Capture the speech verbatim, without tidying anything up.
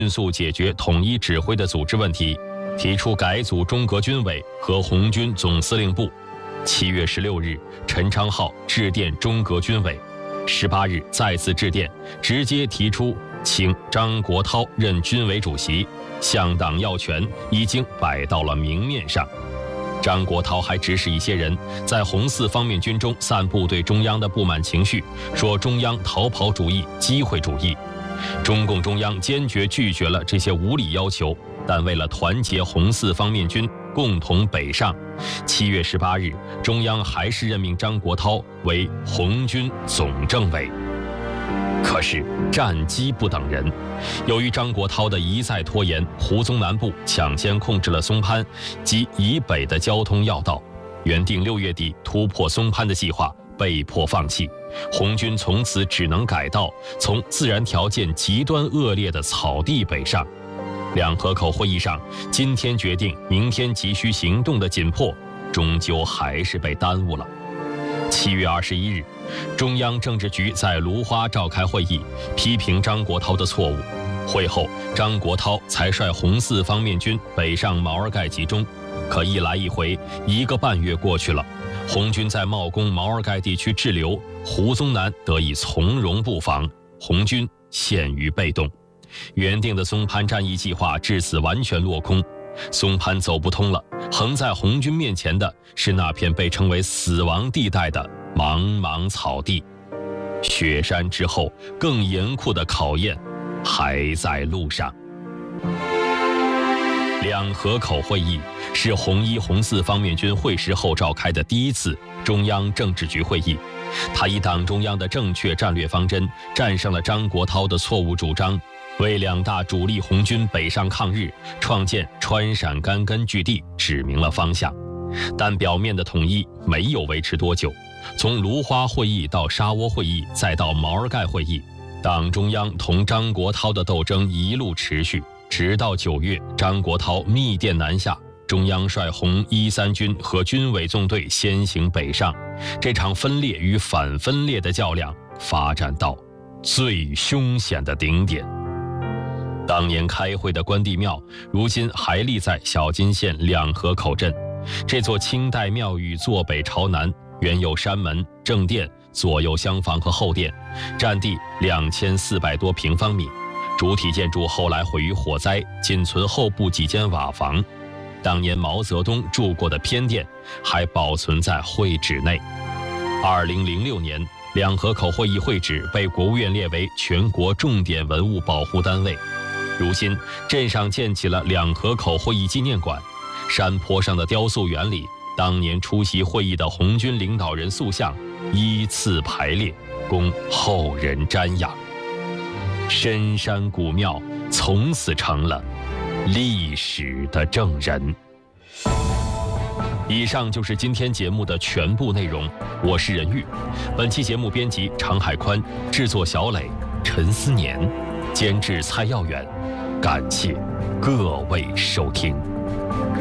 迅速解决统一指挥的组织问题，提出改组中革军委和红军总司令部。七月十六日，陈昌浩致电中革军委，十八日再次致电，直接提出请张国焘任军委主席，向党要权已经摆到了明面上。张国焘还指使一些人在红四方面军中散布对中央的不满情绪，说中央逃跑主义、机会主义。中共中央坚决拒绝了这些无理要求，但为了团结红四方面军共同北上，七月十八日，中央还是任命张国焘为红军总政委。可是战机不等人，由于张国焘的一再拖延，胡宗南部抢先控制了松潘及以北的交通要道，原定六月底突破松潘的计划被迫放弃，红军从此只能改道从自然条件极端恶劣的草地北上。两河口会议上，今天决定明天急需行动的紧迫，终究还是被耽误了。七月二十一日，中央政治局在芦花召开会议，批评张国焘的错误。会后，张国焘才率红四方面军北上毛尔盖集中。可一来一回，一个半月过去了，红军在茂功、毛尔盖地区滞留，胡宗南得以从容布防，红军陷于被动。原定的松潘战役计划至此完全落空。松潘走不通了，横在红军面前的是那片被称为死亡地带的茫茫草地。雪山之后，更严酷的考验还在路上。两河口会议是红一、红四方面军会师后召开的第一次中央政治局会议，他以党中央的正确战略方针战胜了张国焘的错误主张，为两大主力红军北上抗日创建川陕甘根据地指明了方向。但表面的统一没有维持多久，从芦花会议到沙窝会议再到毛尔盖会议，党中央同张国焘的斗争一路持续，直到九月，张国焘密电南下，中央率红一三军和军委纵队先行北上。这场分裂与反分裂的较量发展到最凶险的顶点。当年开会的关帝庙，如今还立在小金县两河口镇。这座清代庙宇坐北朝南，原有山门、正殿、左右厢房和后殿，占地两千四百多平方米。主体建筑后来毁于火灾，仅存后部几间瓦房。当年毛泽东住过的偏殿还保存在会址内。二零零六年，两河口会议会址被国务院列为全国重点文物保护单位。如今，镇上建起了两河口会议纪念馆，山坡上的雕塑园里，当年出席会议的红军领导人塑像依次排列，供后人瞻仰。深山古庙从此成了历史的证人。以上就是今天节目的全部内容，我是任玉。本期节目编辑常海宽，制作小磊、陈思年，监制蔡耀远。感谢各位收听。